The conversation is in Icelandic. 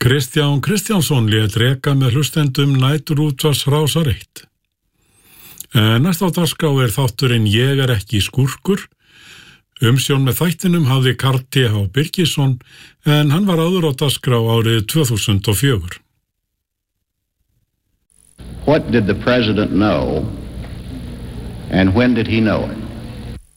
Kristján Kristjánsson lét reka með hlustendum næturútvarps Rásar 1. Næst á dagskrá þátturinn Ég ekki skúrkur. Umsjón með þættinum hafði Karl T.H. Birgisson en hann var áður á dagskrá árið 2004. What did the president know and when did he know it?